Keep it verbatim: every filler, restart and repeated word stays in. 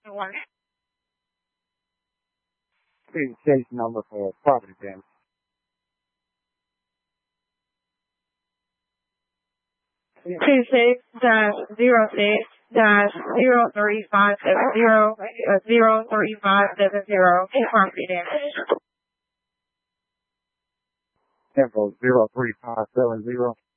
Please case number for property damage. Two six dash zero six dash zero three five seven zero zero three five seven zero property damage. Info zero three five seven zero.